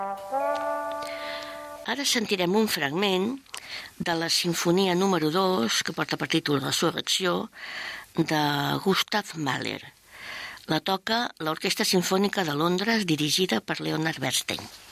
Ara sentirem un fragment de la Simfonia número 2, que porta per títol Resurrecció, de Gustav Mahler. La toca l'Orquestra Simfònica de Londres, dirigida per Leonard Bernstein.